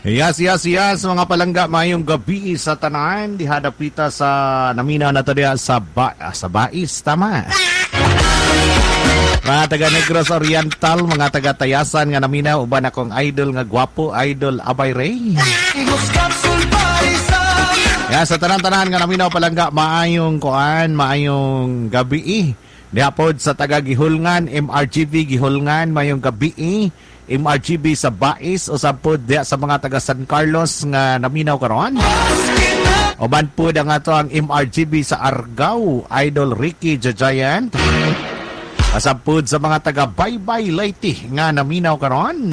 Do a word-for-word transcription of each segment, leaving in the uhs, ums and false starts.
Yes, yes, yes, mga palangga, mayong gabi sa tanan, di hadapita sa namina na to diya sa, ba, sa Bais, tama. Mga taga Negros Oriental, mga taga Tayasan nga namina, uban akong idol nga gwapo, idol Abay Ray. Yes, sa tanan-tanan nga namina palangga, maayong kuan, maayong gabi eh. Dihapod sa taga Gihulngan, M R G B Gihulngan, mayong gabi eh. M R G B sa Bais o sapod diya sa mga taga San Carlos nga naminaw karon. Oban po da nga to ang M R G B sa Argao, Idol Ricky the Giant. Asapod sa mga taga Baybay Leyte nga naminaw karon.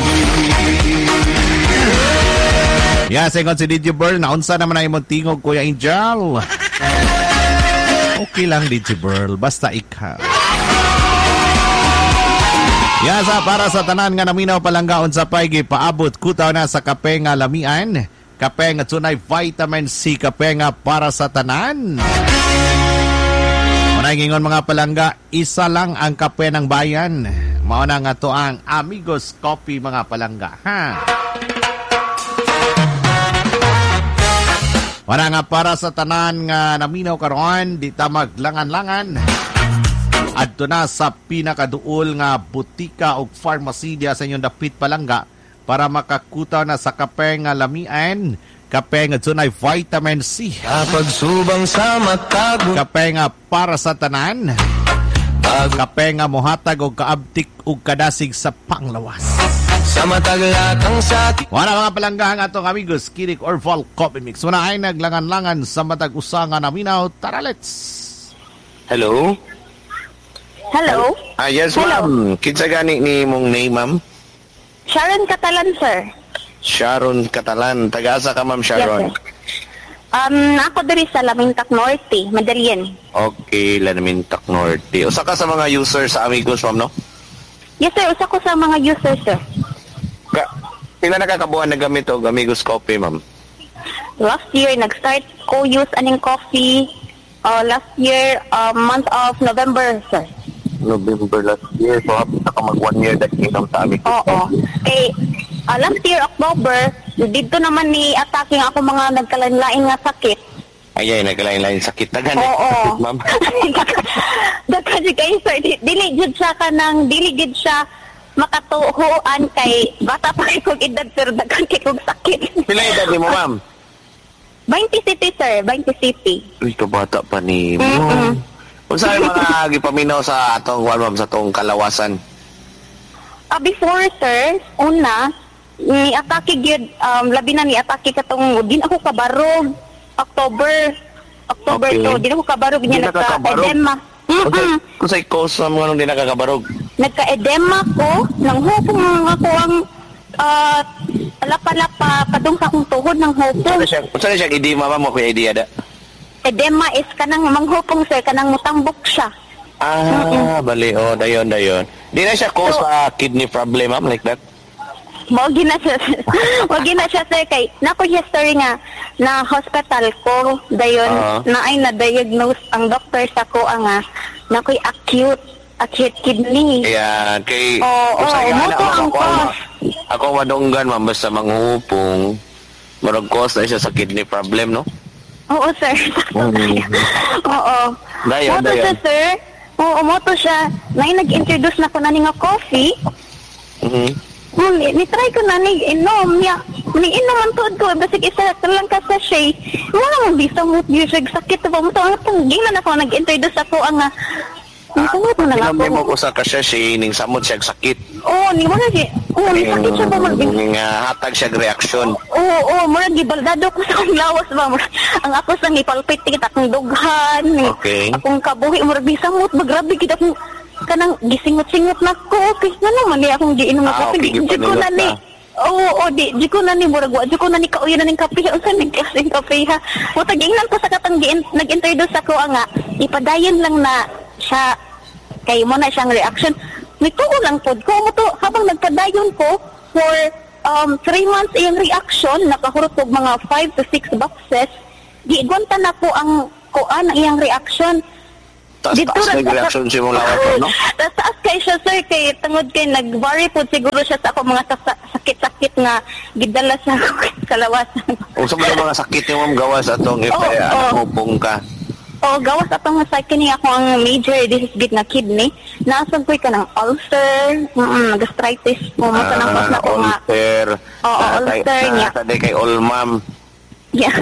Ya, second si D J Burl, naunsa naman na imong tingog Kuya Angel. Okay lang D J Burl, basta ikaw. Yasa para sa tanan nga naminaw palanggaon sa paygi paabot kutaw na sa kape nga lamian, kape nga tunay vitamin C, kape nga para sa tanan. Manay gingon mga palangga, isa lang ang kape ng bayan. Mao na nga to ang Amigos Coffee mga palangga, ha. Wala nga para sa tanan nga naminaw karon, di ta maglangan-langan. Adto na sa pinakaduol nga butika o pharmacy diya sa inyong dapit palangga para makakutaw na sa kape nga lamian, kape nga tunay vitamin C, pagsubang sa matag, kape nga para sa tanan, kape nga mohatag og kaabtik og kadasig sa panglawas. Sa mataglatang sa wala mga palangga nga atong Amigos Kirik or Vol Coffee Mix. Wala ay naglangan-langan sa matag usa nga naminaw. Tara, let's. Hello? Hello? Ah, yes, Hello. ma'am. Kinsa gani ni mong name, ma'am? Sharon Catalan, sir. Sharon Catalan. Taga-asa ka, ma'am Sharon? Yes, sir. Um, ako diri sa Lamintac Norte, Madalien. Okay, Lamintac Norte. Usa ka sa mga users sa Amigos, ma'am, no? Yes, sir. Usa ko sa mga users, sir. Ka pila na kakabuhan na gamit o Amigos Coffee, ma'am? Last year, nag-start ko use aning coffee. Uh, last year, uh, month of November, sir. November last year. So, hapit na ka mag one year dahil inom sa Amigos Oo. Coffee. Eh, uh, last year, October, dito naman ni attacking ako mga nagkalain-lain nga sakit. Ay, ay, nagkalain-lain sakit. Tagan Oo. ma'am. Daghan si kayo, sir. Di- Dili jud siya ka ng, dili jud siya makatuhuan kay bata pa kay kong edad, sir. Daghan kay kong sakit. Pila edad ni mo, ma'am? twenty city, sir. twenty city. Uy, kabata pa ni mo. Mm-mm. Kung saan mga gipaminaw sa atong, well, ma'am, sa atong kalawasan? Ah, before, sir, una, ni atake gyud um labi na ni atake katong din ako kabarog October October Okay. to din ako kabarog Di niya na ka kabarog? nagka-edema. Mm-mm. Kung sa'y cause sa mga nung di nakakabarog? Nagka-edema ko nang hupong ako ang ah lapa-lapa padung sa akong tuhod ng hupong. Saan na siya, saan na siya idima, ma'am, mo kuya idea da? Edema is kanang manghupong, sir, kanang mutambok siya. Ah, bali, oh, dayon, dayon. Di na siya cause So- sa kidney problem, ma'am, like that? Mao gina siya. Mao gina siya, sir, kay nako history nga na hospital ko dayon Ah. na ay na diagnose ang doctor sa ko nga nakoy acute acute kidney. Ayan, kay... Oo, kung sa'yo, oo, ana, moto ako, ang ako, cause. ako madunggan, ma'am, basta manghupong, marag cause na siya sa kidney problem, no? Oo, sir. Oo. Dayon, Moto dayon. siya, sir. Oo, moto siya. Nay nag-introduce na ko na ni nga coffee. Mhm. Hmm, ni, ni try ko na ni inom niya. Ni inom ang tuod ko. Basig isa ka lang ka sa shay. Wala mong bisa mo yusig sakit pa mo. Ang tangging na ako nag-introduce ako ang nga. Ang tanggit mo na nga Pinamay mo ako. ko sa kasya ning samot siya sakit. Oo, ni mo na siya. Oo, ni sakit siya pa mo. Ning uh, hatag siya reaksyon. Oo, oo, mura gibaldado ko sa akong lawas ba. Mura, ang ako sa ngipalpitik, akong dughan. ni- Okay. Akong kabuhi, mura bisa mo. Magrabe kita akong kanang gisingot-singot na ko. Okay, nga naman ni akong giinom na Ah, kape. okay, Di di ko gipanulot na ni. na. Oo, oo, di, di ko na ni murag wa. Di ko na ni kauyo na ning kape. Unsa ning klaseng kape ha? O tagingnan ko sa katang gi- nag-introduce ako ah, nga. Ipadayon lang na siya kay mo na siyang reaction. Nituo lang pod ko mo to habang nagpadayon ko for um three months iyang reaction, nakahurot og mga five to six boxes. Giigwanta na ko ang kuan ang iyang reaction. Taas Dito taas ra- nag-reaction siya mong lawas, no? Tapos taas kay siya, sir, kay tungod kay nag-worry po siguro siya sa ako mga sa- sakit-sakit nga gidala sa kalawasan. Kung sa mga mga sakit yung ma'am gawas atong if Oo, eh, oo. anak mo pong ka. O gawas atong sa kini ako ang major disease nga kidney. Nasag ko ka ng ulcer, mm, gastritis, mo mo sa nang na ko nga. ulcer. Oo, na- ulcer na- niya. Sa day kay all ma'am. Yeah.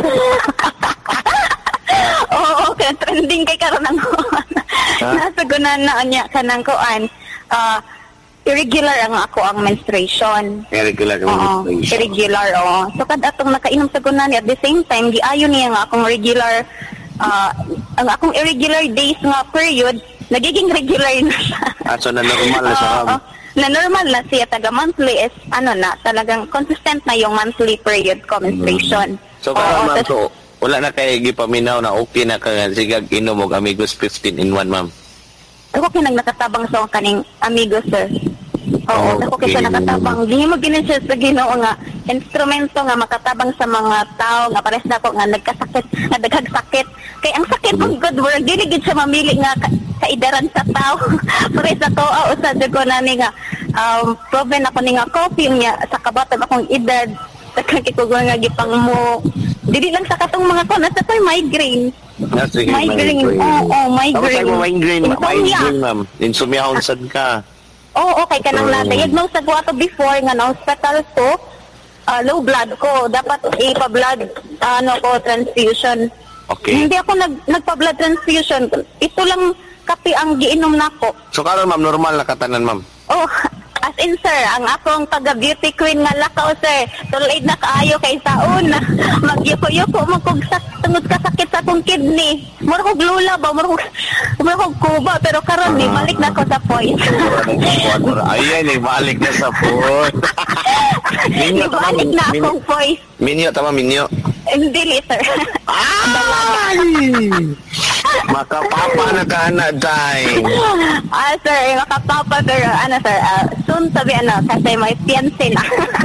Oo, okay, trending kay karon ang nasa gunan na niya kanang kuan. Ah, irregular ang ako ang menstruation. Irregular Oo, menstruation. irregular, oo. So, kad atong nakainom sa gunan at the same time, giayon niya nga akong regular, ah, ang akong irregular days nga period, nagiging regular na siya. Ah, so na normal na siya, Oo, ma'am. na normal na siya, taga monthly is, ano na, talagang consistent na yung monthly period ko, menstruation. So, Oo, kaya ma'am, tas- so, wala na kayo gipaminaw na okay na ka nga sigag inom og Amigos fifteen in one, ma'am. Ako kinang nakatabang sa kaning amigo, sir. Oo, Oh, ako okay. kasi nakatabang. Di mo ginin siya sa Ginoo nga instrumento nga makatabang sa mga tao nga pares na ako nga nagkasakit, nga daghang sakit. Kay ang sakit Mm-hmm. ng good word, dili gid siya mamili nga ka, kaidaran sa tao. Pares sa tao o sa ko nani nga um proven ako ni nga coffee niya sa kabatab akong edad. Sakit ko nga gipang mo. Dili lang sa katong mga ko nasa toy migraine. Ah, sige, Migraine. Oo, oh, migraine. Tapos mo migraine, ma- Insomnia. migraine, ma'am. Insomnia sad ka. Oo, okay ka nang Mm. na-diagnose sa guwato before nga na hospital ko, ah, low blood ko. Dapat ipa-blood, ano ko, transfusion. Okay. Hindi ako nag, nagpa-blood transfusion. Ito lang kape ang giinom nako. So, karon ma'am, normal na katanan, ma'am. Oh, as in sir, ang akong taga-beauty queen nga lakaw sir, tulaid na kaayo kay saon. Magyuko-yuko mo kog sa tungod ka sakit sa akong kidney. Mura kog lula ba, mura kog, mura kog kuba, pero karon ni balik na ko sa point. Ayan, eh, balik na sa phone. Minyo, tama, Ibalik na minyo. akong voice. Minyo, tama, minyo. Hindi, sir. Ay! Makapapa na ka na, day. Ah, sir, makapapa, pero ano, sir, ah, soon sabi, ano, kasi may fiancé na.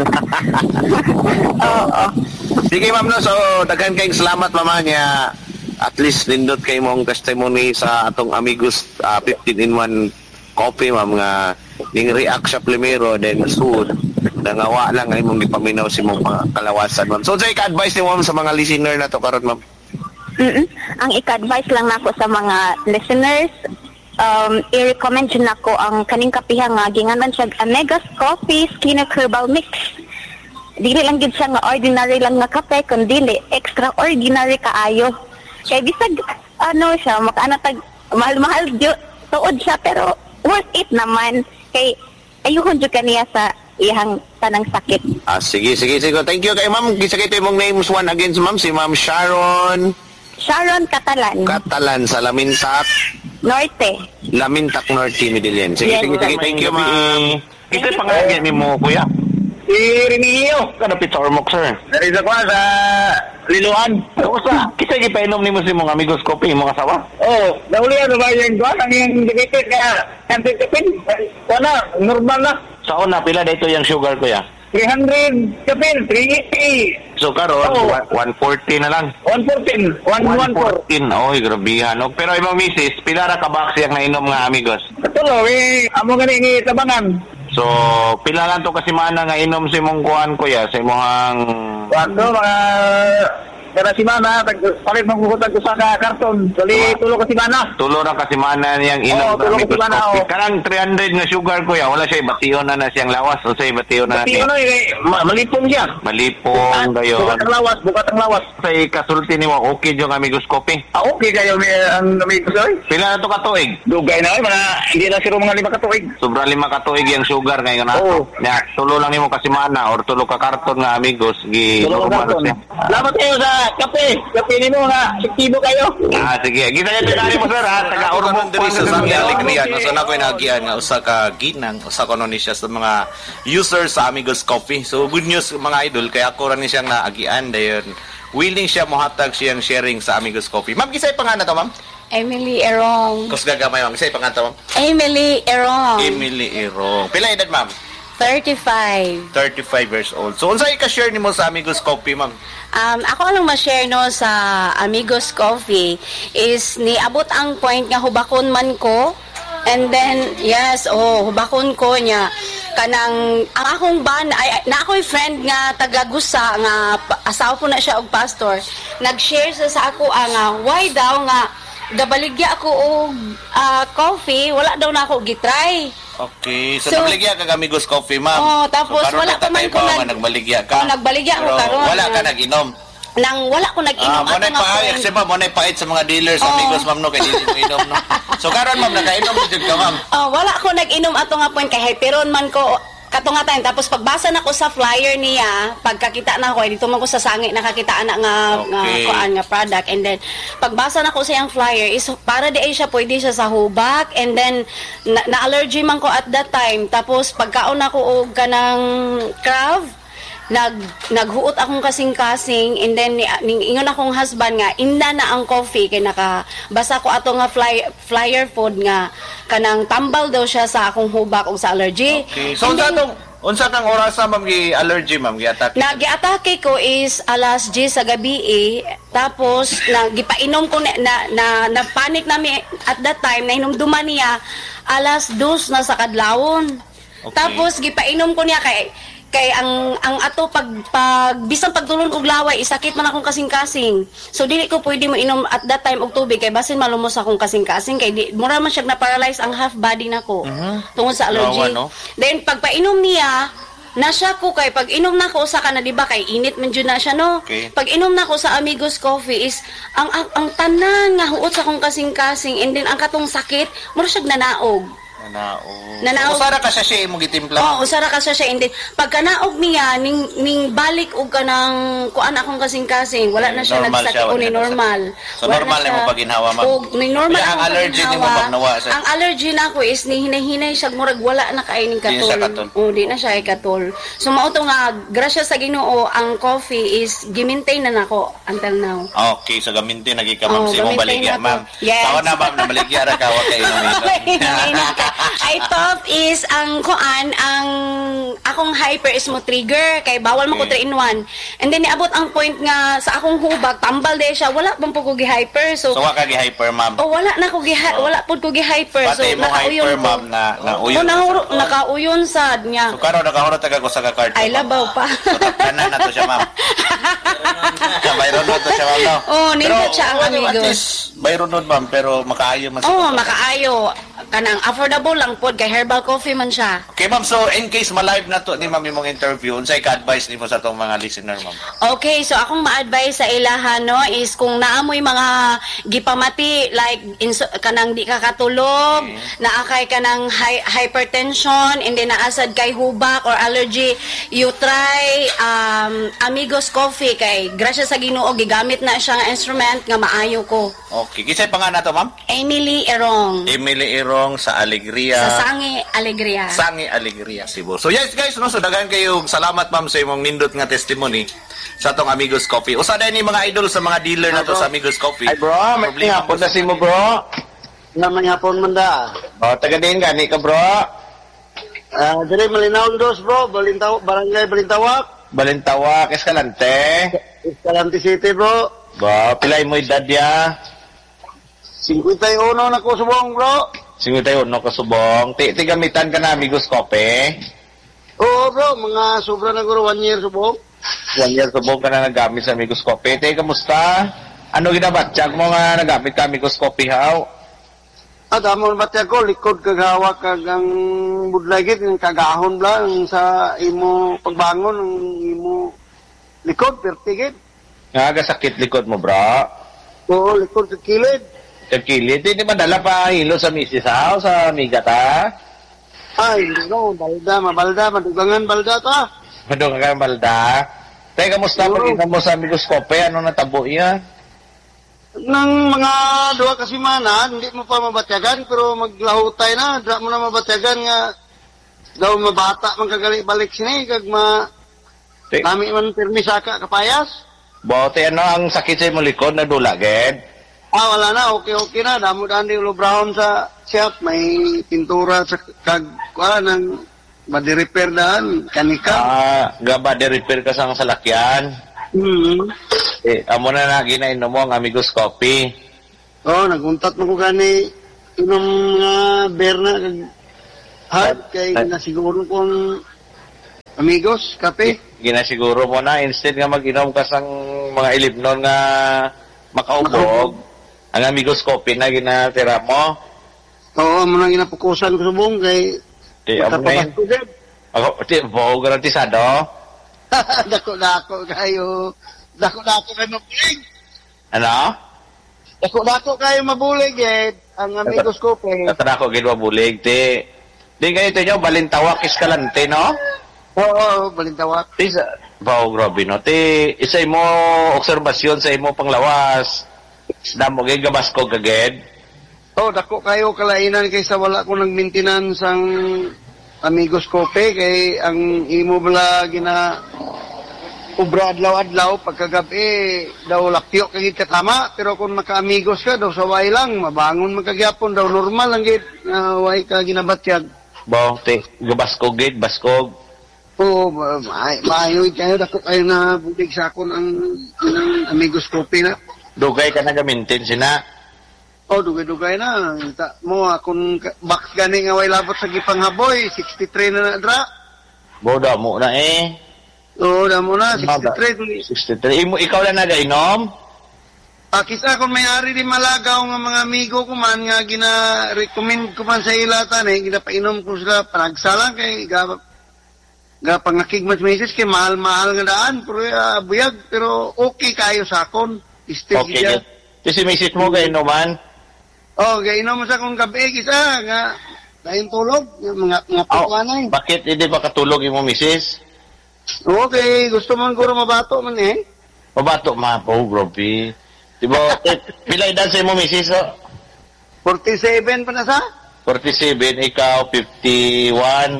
Oo. Sige, ma'am, no. So, daghan kayong salamat, mama niya. At least, nindot kayo mong testimony sa atong Amigos ah, fifteen in one coffee, ma'am, nga ning react siya primero, then soon, nangawa lang ay mong gipaminaw si mong mga kalawasan, ma'am. So, say, ka-advise ni ma'am sa mga listener na to karon, ma'am. Mm-mm. Ang ika-advise lang nako sa mga listeners, um, i-recommend yun nako ang kaning kapiha nga ginganan siya Amegas Coffee Skin Herbal Mix. Dili lang gid siya nga ordinary lang nga kape, kundi extraordinary kaayo. Kay bisag ano siya, makaanatag mahal-mahal jud tuod siya pero worth it naman. Kay ayuhon jud kaniya sa iyang tanang sakit. Ah, sige, sige, sige. Thank you kay ma'am. Kisa kito mong names one again, ma'am. Si ma'am Sharon Sharon Catalan, Catalan sa Lamintak, Norte. Lamintak Norte, Medellin. Sige, Yes, sige, sige. Thank you, ma'am. Ito yung pangalan ni mo, kuya. Si Remigio. Kano pizza ormok, sir? Dari sa kwa sa Liluan. Kumusta? Kisa gipainom ni mo si mong Amigos Coffee, mga asawa? Oh, nahulihan na ba yung kwa? Ang yung dikitit kaya anti-tipin. Wala, normal na. Sa una, pila dito yung sugar, kuya? three hundred kapil, three eighty. So, karon, Oo. one forty na lang. one fourteen, one fourteen. fourteen. Oy, grabihan. O, pero imong misis, pila ra ka box yung nainom nga Amigos? Katulo, eh, amo gani ni tabangan. So, pila lang to kasi mana nga inom si mong kuhan, kuya, sa imong... Wando, mga kada si Mana, palit magbukutan ko sa ka- karton. Dali, tulo ka si Mana. Tulo ra kasi mana niyang inom Oo, sa tulo Amigos kasi mana, Coffee. oo. Kanang three hundred nga sugar, kuya, wala siya ibation na na siyang lawas o siya ibation na Kasi natin. ano, eh, ma- malipong siya. Malipong gayon. Bukat ang lawas, bukat ang lawas. Sa kasulti ni mo, okay yung Amigos Coffee. Ah, okay kayo ni ang amigos oy. Pila na to katuig? Dugay na oy, mga hindi na siro mga lima katuig. Sobra lima katuig yung sugar ngayon na. Oo. Nya, tulo lang nimo kasi mana or tulo ka karton nga Amigos gi Tulo ka normal karton. siya. Salamat kayo sa kape. Kape nimo nga aktibo kayo. Ah, sige. Kita niya tinari mo, sir, ha? Taga Urban Ormoc diri sa pa, Sami sir. Alegria no, so na ko'y nagian nga usa ka ginang usa ko ni siya sa mga users sa Amigos Coffee. So good news mga idol kaya ako ra ni siyang naagian dayon willing siya mohatag siyang sharing sa Amigos Coffee. Ma'am, kisay pa nga na to, ma'am? Emily Erong. Kus gagamay, ma'am. Kisay pa nga to, ma'am? Emily Erong. Emily Erong. Pila edad, ma'am? thirty-five. thirty-five years old. So, unsay ka-share nimo sa Amigos Coffee, ma'am? Um, ako lang ma-share no sa Amigos Coffee is niabot ang point nga hubakon man ko. And then, yes, oh, hubakon ko niya. Kanang, ang akong ban, ay, na ako'y friend nga taga-gusa, nga asawa po na siya og pastor, nag-share sa sa ako, ah, nga, why daw nga, gabaligya ako og uh, coffee, wala daw na ako gitry. Okay. So, So, nagbaligya ka Amigos Coffee, ma'am. Oo, tapos so, wala pa man ko nag- nag... nagbaligya ka. Oo, nagbaligya ako Pero karon. wala ka nag-inom. Nang wala ko nag-inom Ah, mo ato na nga paayag friend. siya, ma'am. Mo na pait sa mga dealers, Oo. Amigos, ma'am, no? Kaya hindi mo inom, no? So, karon, ma'am, nakainom mo dyan ka, ma'am. Oh, wala ko nag-inom ato nga point kay hyperon man ko katungatan. Tapos pagbasa na ko sa flyer niya, pagkakita na ko, dito man ko sa sangi nakakita na nga, nga Okay. kuan nga product. And then pagbasa na ko sa yung flyer is para di ay siya pwede siya sa hubak. And then na, na-allergy man ko at that time. Tapos pagkaon ako og kanang Krav, nag naghuot akong kasing-kasing, and then ni- ning ingon akong husband nga inda na ang coffee kay nakabasa ko ato nga fly, flyer food nga kanang tambal daw siya sa akong hubak o sa allergy. Okay. So, And unsa then, tong unsa kang oras na, ma'am, gi-allergy, ma'am, gi-attack? Nagi-atake ko is alas diyes sa gabi eh. Tapos nagipainom ko na na, na, na panic nami at that time na hinumduman niya alas dos na sa kadlawon. Okay. Tapos gipainom ko niya kay kay ang ang ato pag pag bisan pagtulon og laway isakit man akong kasing-kasing. So dili ko pwede mo inom at that time og tubig kay basin malumos akong kasing-kasing kay di mura man siya na paralyze ang half body nako tungod sa allergy. Lawa, no? Then pagpainom niya nasya ko kay pag inom na ko sa kana di ba kay init man jud na siya no. Okay. Pag inom na ko sa Amigos Coffee is ang ang, ang tanan nga huot sa akong kasing-kasing, and then ang katong sakit mura siya nanaog. Nanaog. Nanaog. Usara ka siya siya imong gitimpla. Oo, usara ka siya siya. And then, pagka naog niya, ning, ning balik og ka ng kuan akong kasing-kasing, wala na siya Normal nagsakit siya, o wala ni na normal. So, Wala normal na mo pag ginhawa, ma'am? O, ni normal Kaya ang akong allergy ni mo paghinhawa. pag nawa siya? Ang allergy na ako is ni hinay-hinay siya, murag wala na kainin Di na katol. siya katol. O, di na siya ay katol. So, mauto nga, grasya sa Ginoo, ang coffee is gimaintain na nako until now. Okay, so gaminti nagi ka, ma'am, Oo, sa imong gaminti baligya, na to. ma'am. Yes. Tawa na, ma'am, na baligya ra ka, wa kay inom-inom. Ay top is ang kuan ang akong hyper is mo trigger kay bawal mo ko Okay. three in one. And then niabot ang point nga sa akong hubag tambal de siya wala bang ko gi hyper. So, So, wa ka gi-hyper, ma'am. oh, wala na ko gi wala pud ko gi hyper. So Pati mo nakauyon hyper, ko. ma'am, na na Oh, uyon. nahuro, nakauyon sad niya. So, karon nakahurot taga ko sa ka-card. Ay labaw pa. So, tanan na to siya, ma'am. Sa Byron Road to siya, ma'am, no? Oh, nindot siya ang well, Amigos. At least, Byron Road, ma'am, pero makaayo man Oh, siya. makaayo. Kanang affordable lang pod kay herbal coffee man siya. Okay, ma'am, so in case ma-live na to ni ma'am imong interview, unsay ka-advise nimo sa tong mga listener, ma'am? Okay, so akong ma-advise sa ilahan no is kung naamoy mga gipamati like insu- kanang di ka katulog, Okay. naakay ka ng hy- hypertension, and then naasad kay hubak or allergy, you try um, Amigos Coffee kay grasya sa Ginoo gigamit na siya nga instrument nga maayo ko. Okay, kisay pa nga na to, ma'am? Emily Erong Emily Irong sa Alegria. sa Sangi Alegria. Sangi Alegria, Cebu. So yes guys, no, so daghan kayo salamat, ma'am, sa imong nindot nga testimony sa tong Amigos Coffee. Usa na ni mga idol sa mga dealer na to sa Amigos Coffee. Ay bro, may Problema hapon po na sa- si mo bro. Naman hapon man da. Oh, taga din gani ka, bro. Ah, dire Malinaw dos bro, Balintaw, Barangay Balintawak, Balintawak, Escalante. Escalante City bro. Ba, pilay mo edad ya? fifty-one na ko subong bro. Singutayon no kasubong. Ti ti gamitan ka na Amigos Coffee. Oo bro, mga sobra na guro one year subong. One year subong ka na nagamit sa Amigos Coffee. Ti kamusta? Ano ginabatsyag mo nga nagamit ka Amigos Coffee, haw? At amon bati ako, likod kagawa kag ang budlagit, yung kagahon lang sa imo pagbangon, ang imo likod, pertigit. Nga sakit likod mo, bro. Oo, likod sa kilid. Kagkilid. Di madala pa hilo sa misis, haw? Sa amiga ta? Ay, hindi no, balda, mabalda, madugangan balda ta. Madung ka balda. Tay, kamusta Oo. pag mo sa Amigos Coffee? Ano natabo iya? Nang mga duha ka semana, hindi mo pa mabatyagan, pero maglahutay na, dra mo na mabatyagan nga, daw mabata man kagali balik sini, kag ma, Tay, nami man permisa ka kapayas. bote ano ang sakit sa imong likod na dula, ged? Ah, wala na, okay-okay na, damo daan di ulo brown sa siyap, may pintura sa kag, wala, nang madi-repair daan, kanika. Ah, gaba de repair ka sang salakyan. Hmm. Eh, amo na na ginainom mo ang Amigos Coffee. Oh, naguntat mo ko gani inom nga beer na kag hard kay Ay. nasiguro kong Amigos kape. Ginasiguro mo na instead nga mag-inom ka sang mga ilibnon nga makaubog, ang Amigos Coffee na ginatira mo. Oo, mo nang ginapukusan ko subong kay Di amo na yun. matapakas ko dyan. Ako, di, buo garantisado. Dako-dako kayo. Dako-dako kayo mabulig. Ano? Dako-dako kayo mabulig eh. Ang Amigos Coffee. Katara ko ginwa bulig, ti. Di ganito nyo, Balintawa, Kiskalante, no? Oo, balintawak. Ti, sa, bao, grabe, no? Ti, isa mo obserbasyon sa imo panglawas. Damo, gay gabas ko kaged. Oh, dako kayo kalainan kaysa wala ko nag-maintenance ang Amigos Coffee kay ang imo bala gina ubra adlaw-adlaw pagkagabi daw lakyo kay katama pero kung maka-amigos ka daw saway lang mabangon magkagyapon daw normal lang gid uh, way ka ginabatyag. Bao, ti, gabaskog gid, baskog. Oo, ma- ma- maayo kayo dako kayo na bulig sa akon ang, ang Amigos Coffee na. Dugay ka na gamintin sina. Oh, dugay-dugay na. Ta, mo akong ka- box gani nga way labot sa gipanghaboy, sixty-three na na dra. Boda mo na eh. Oo, damo na sixty-three. sixty-three. Imo, ikaw lang nagainom? Ah, kisa kung may-ari di malagaw nga mga amigo ko man nga gina-recommend ko man sa ilatan eh, ginapainom ko sila panagsalang kay ga, ga pangakig mas misis kay mahal-mahal nga daan pero uh, buyag pero okay kayo sa akon. Still Okay, siya. good. Kasi misis mo gainom man? Oh, gainom mo sa kong gabi kisa nga dayon tulog yung mga mga Oh, pagwanay. bakit hindi ba katulog imo misis? Okay, gusto man guro mabato man eh. Mabato ma po, grabe. Diba, eh, pila edad sa imo misis? Oh? forty-seven pa na sa? forty-seven, ikaw fifty-one.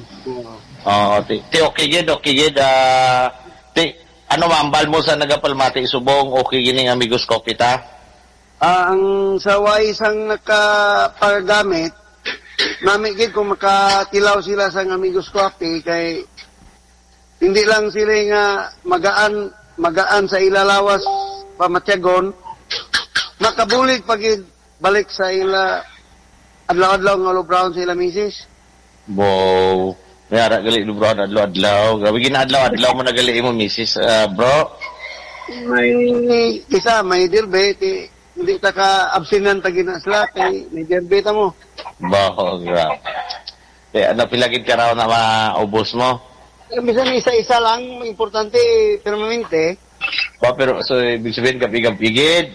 Oo, ti, ti okay gid, okay gid. Ah, ti, ano mambal mo sa nagapalmati subong, okay gining Amigos Coffee ta? Ah, ang saway sang nakapagamit, nami gid kung makatilaw sila sa Amigos Coffee kay hindi lang sila nga magaan magaan sa ilalawas pamatyagon, makabulig pag balik sa ila adlaw-adlaw nga brown sa ila misis. Wow. Mayara gali bro adlaw-adlaw. Grabe gina-adlaw-adlaw mo nagali imo misis, ah, bro. May isa may dirbe ti hindi ta ka absinan ta ginasla kay may dirbe ta mo. Baho, grabe. Eh, ano pilagid ka raw na maubos mo? Eh, bisan isa-isa lang, importante permanente. Ba, pero so ibig sabihin kapigam-pigid.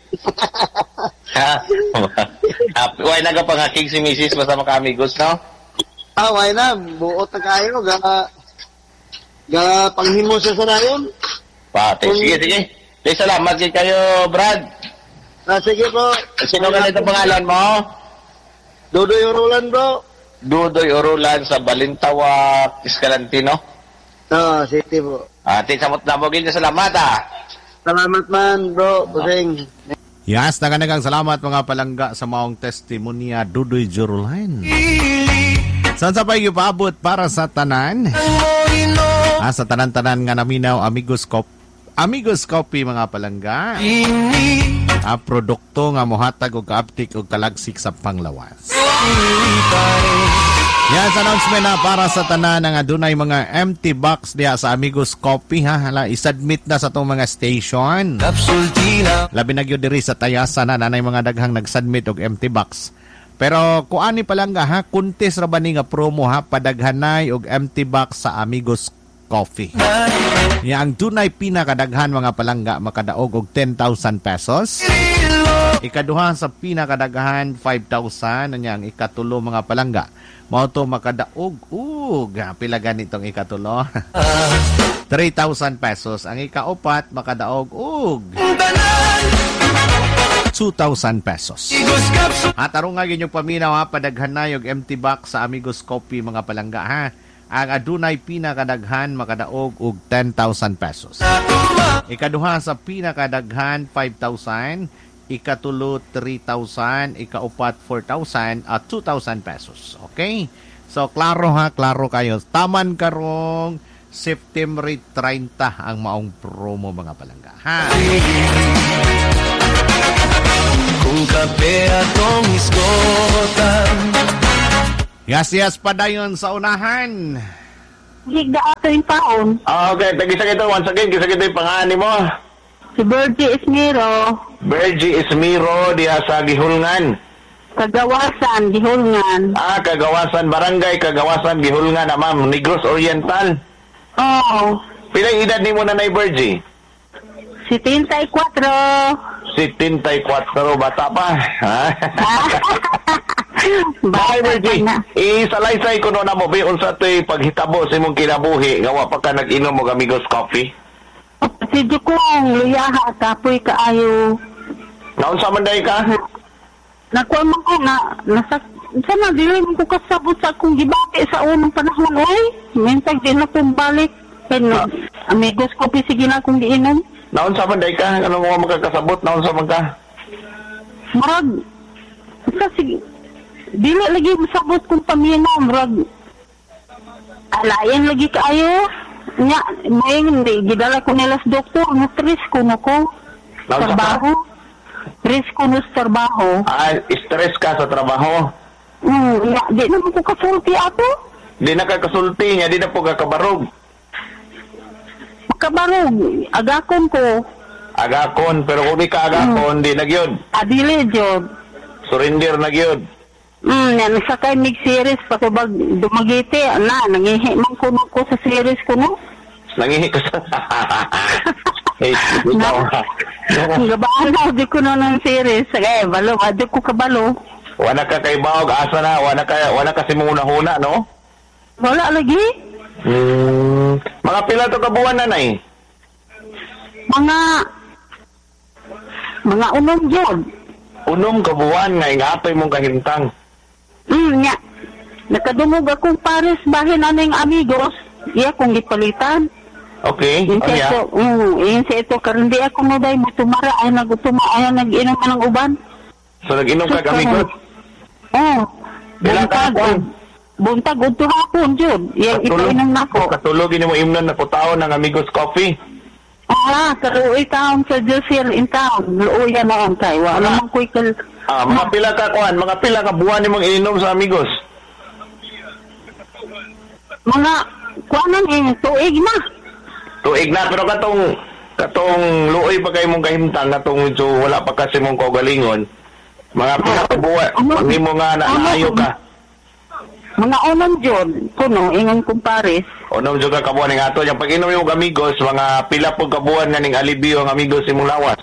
Ha? Ah, why nagapangakig si misis basta maka-amigos, no? Ah, why na, buot na kayo, ga, ga panghimo sa sanayon. Pati, sige, sige. Eh, salamat kay kayo, Brad. Ah, sige po. Sino ka nito pangalan mo? Dudoy Urulan, bro. Dudoy Urulan sa Balintawa, Escalantino. Ah, city po. Ate, samot na mo gilya, salamat, ah. Salamat man, bro. Pusing. Yes, naganagang salamat mga palangga sa maong testimonya Dudoy Jurulain. Saan sa pa paabot para sa tanan? Ah, sa tanan-tanan nga naminaw Amigos Coffee. Amigos Coffee mga palangga. Ah, produkto nga mohatag og kaaptik og kalagsik sa panglawas. Yan sa announcement na para sa tanan nga dunay mga empty box diha sa Amigos Coffee ha. Hala, isubmit na sa tong mga station. Labi na gyud diri sa Tayasan na nanay mga daghang nagsubmit og empty box. Pero kuani pa lang nga ha, kuntis ra ba ni nga promo ha, padaghanay og empty box sa Amigos Coffee. Ya ang dunay pinakadaghan mga palangga makadaog og ten thousand pesos. Ikaduha sa pinakadaghan five thousand, anya ang ikatulo mga palangga mao to makadaog ug pila ganitong ikatulo. three thousand pesos. Ang ikaupat makadaog og two thousand pesos. At tarong nga ginyong paminaw ha, padaghanay og empty box sa Amigos Coffee mga palangga ha. Ang adunay pinakadaghan makadaog og ten thousand pesos. Ikaduha sa pinakadaghan five thousand, ikatulo three thousand, ikaupat four thousand at two thousand pesos. Okay? So, klaro ha, klaro kayo. Taman karong September thirty ang maong promo mga palangga. Ha? Kung kape atong isgotan. Yes-yes pa dayon sa unahan. Higda ato yung taon. Ah, okay, tagisa kita once again, kisa kita yung pangalan mo. Si Bergie Esmero. Bergie Esmero diha sa Gihulngan. Kagawasan, Gihulngan. Ah, Kagawasan Barangay, Kagawasan Gihulngan, ah, ma'am, Negros Oriental. Oo. Pila edad ni mo na na Bergie? seventy-four. seventy-four, bata pa. Ha? Bye, Bata Bergie. na. Isalaysay ko no na mo, unsa to'y paghitabo sa imong kinabuhi, gawa pa ka nag-inom mo Amigos Coffee. Si Jukong, luyaha, kapoy kaayo. Naunsa man day ka? Nakuha mo ko na, nasa, sana dili mo ko kasabot sa akong gibati sa unang panahon, oy. Mintag din akong balik. Pero, Amigos Coffee, sige na akong giinom. Naunsa man day ka? Ano mo magkakasabot? Naunsa man ka? Marag, kasi, dili lagi masabot kong paminom, marag, alayan lagi kaayo. Nya, may hindi, gidala ko nila sa doktor, na stress ko na ko. Naunsa ka? Trabaho. Stress ko na sa trabaho. Ah, stress ka sa trabaho. Hmm, ya, di naman ko kasulti ato. Di na ka kasulti niya, di na po ka kabarog. Makabarog, agakon ko. Agakon, pero kung di ka agakon, di nagyod. Adili, Jod. Surrender nagyod. Hmm, yan, sa kay mig series, patubag dumagiti, na, nangihi man ko no ko sa series ko, no? Nangihi ka sa... Hey, ikaw. Gabaan na, di ko na ng series. Sagay, balo, adi ko kabalo. Wala ka kay Baog, asa na, wala ka, wala ka si muna-huna, no? Wala lagi. Hmm, mga pila to kabuwan, nanay? Mga, mga unom, Jod. Unom kabuwan, nga ingapay mong kahintang. Hmm, nya. Nakadungog akong pares bahin aning amigos. Iya kong gipalitan. Okay, Yun ano sa ya? ito, mm, yun sa ito, karon di ako na dahil matumara, ay nagutuma, ay nag-inom ka ng uban. So, nag-inom ka So, amigos? Oo. Bilang Buntag, ka- ah. Buntag, unto hapon, Jud. Yan, ipainom na ako. Katulogin mo imnon na putaon ng Amigos Coffee. Ah, karuoy taon sa Josiel in town. Luoy yan na ang kay. Wala Wala. man ko'y kal... Ah, mga pila ka kuan, mga pila ka buwan ni mong ininom sa Amigos. Mga, kuanan eh, tuig na. Tuig na, pero katong katong luoy pa kay mong kahimtang, katong medyo wala pa kasi mong kaugalingon. Mga pila ka buwan, Ano? pag di mo nga na, Ano? naayo ka. Mga unang Jud, kuno, ingon kong pares. O nung juga kabuan ng ato, yung pag inom yung Amigos, mga pila po kabuan nga ning alibyo ang Amigos imong lawas.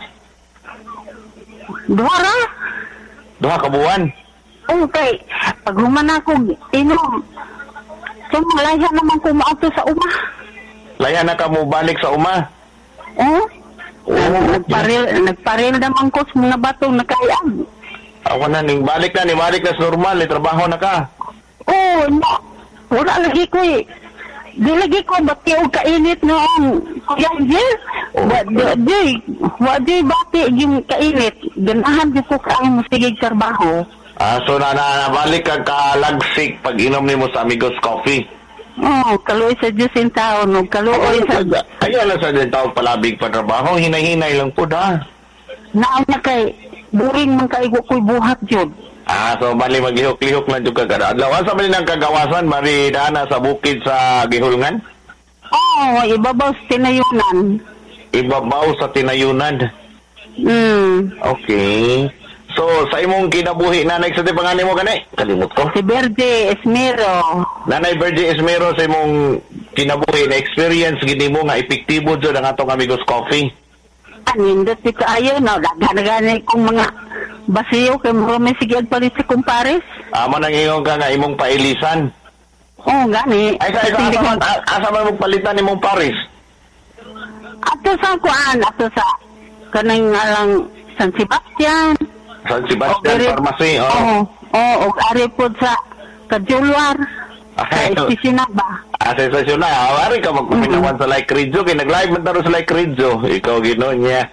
Duhara? Duha kabuan. Okay. Pag human ako, inom. So, malaya naman ko maato sa uma. Laya na ka mo balik sa uma. Oh? Oo. Nagparil, nagparil naman ko sa mga batong nakayag. Ako na, ning balik na, ning balik na sa normal, eh, trabaho na ka. Oh, no. Wala lagi ko eh. Di lagi ko, ba't yung kainit noong Kuya Angel? Oh. Wa- di- Di, wa di bati yung kainit. Ganahan di ko kain mo sigig trabaho. Ah, so na, na nabalik ka kalagsik pag inom ni mo sa Amigos Coffee. Oh, kaluoy sa Diyos in taon. No? Kaluoy sa... Ayaw na sa din tao palabig pa trabaho, hinay-hinay lang po da. Naan na kay... Buring man kaigo ko'y buhat yun. Ah, so bali maglihok-lihok na juga ka. Adlaw sa bali ng kagawasan, mari dana sa bukid sa Gihulngan. Oh, ibabaw sa tinayunan. Ibabaw sa tinayunan. Hmm. Okay. So, sa imong kinabuhi, nanay, sa di pangalan mo gani? Kalimot ko. Si Verde Esmero. Nanay Virgie Esmero, sa imong kinabuhi na experience, gini mo nga epektibo dyan ang atong Amigos Coffee. Anindot ito ayaw na. Gana-gana kong mga basiyo kay mo may sige palit sa kumpares. Amo nang ingon ka nga imong pailisan. Oh, gani. Ay, sa isa, asa man, a- asa man mong palitan imong Paris? Ato sa kuan, ato sa kanang alang San Sebastian. San Sebastian Diri- Pharmacy, oh. Oo. Oo, og ari po sa Kajulwar. Sa Ay, Estisina ba? ah, sensasyon na. Awari ka magpaminawan sa Like Rizzo. Kaya nag-live man taro sa Like Rizzo. Ikaw gino'n niya.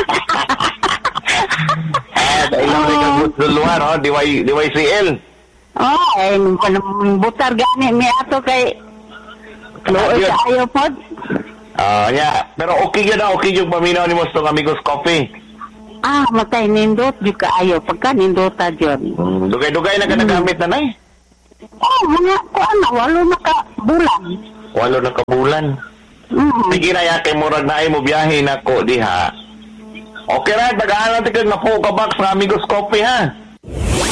Ah, dahil lang rin ka sa lugar, oh. D Y, D Y C L. Oh, eh, butar gani mi ato kay Luoy Ayun. sa ayo pod. Ah, yeah. Pero okay yun na, okay yung paminaw ni mo sa Amigos Coffee. Ah, matay nindot jud ka ayo pagka nindota jud. Hmm, dugay-dugay na ka nagamit na nay. Oh, mga kuan na walo na ka bulan. Walo na kabulan. Mm. Sige na ya kay murag na ay mo biyahe na ko diha. Okay ra, tagaan natin kag napo ka box sa Amigos Coffee ha.